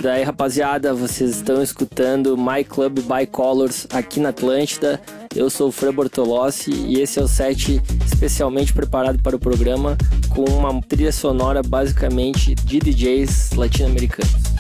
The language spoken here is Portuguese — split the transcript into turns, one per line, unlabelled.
Daí, rapaziada, vocês estão escutando My Club Bicolors aqui na Atlântida. Eu sou o Fran Bortolossi e esse é o set especialmente preparado para o programa com uma trilha sonora basicamente de DJs latino-americanos.